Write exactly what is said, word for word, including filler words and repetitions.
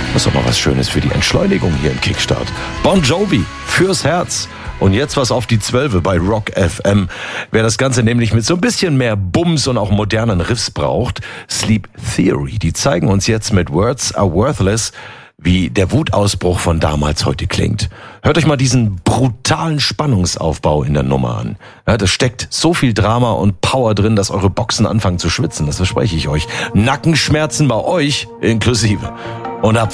Das ist doch mal was Schönes für die Entschleunigung hier im Kickstart. Bon Jovi, fürs Herz. Und jetzt was auf die Zwölfe bei Rock F M. Wer das Ganze nämlich mit so ein bisschen mehr Bums und auch modernen Riffs braucht, Sleep Theory. Die zeigen uns jetzt mit Words Are Worthless, wie der Wutausbruch von damals heute klingt. Hört euch mal diesen brutalen Spannungsaufbau in der Nummer an. Ja, da steckt so viel Drama und Power drin, dass eure Boxen anfangen zu schwitzen. Das verspreche ich euch. Nackenschmerzen bei euch inklusive. Und ab